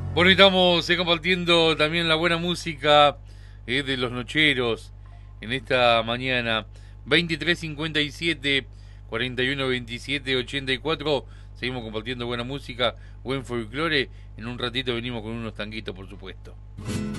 Bueno, y estamos compartiendo también la buena música de los nocheros en esta mañana. 23:57, 41:27, 84. Seguimos compartiendo buena música, buen folclore. En un ratito venimos con unos tanguitos, por supuesto.